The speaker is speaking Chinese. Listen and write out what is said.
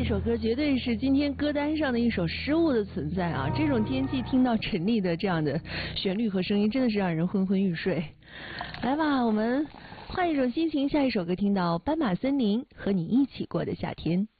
首歌绝对是今天歌单上的一首失误的存在啊！这种天气听到陈粒的这样的旋律和声音，真的是让人昏昏欲睡。来吧，我们换一种心情，下一首歌听到斑马森林和你一起过的夏天。